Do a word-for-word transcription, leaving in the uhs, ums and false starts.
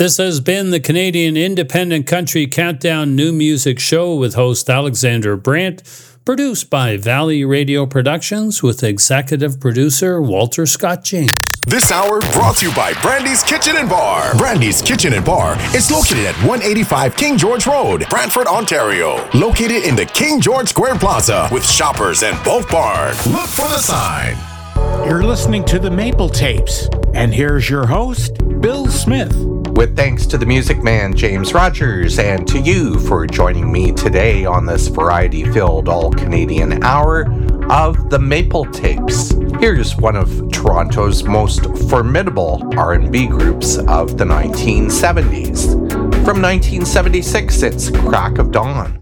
This has been the Canadian Independent Country Countdown New Music Show with host Alexander Brandt, produced by Valley Radio Productions with executive producer Walter Scott James. This hour brought to you by Brandy's Kitchen and Bar. Brandy's Kitchen and Bar is located at one eighty-five King George Road, Brantford, Ontario. Located in the King George Square Plaza with Shoppers and Bulk Barn. Look for the sign. You're listening to the Maple Tapes, and here's your host, Bill Smith. With thanks to the music man James Rogers and to you for joining me today on this variety-filled all-Canadian hour of the Maple Tapes. Here's one of Toronto's most formidable R and B groups of the nineteen seventies. From nineteen seventy-six, it's Crack of Dawn.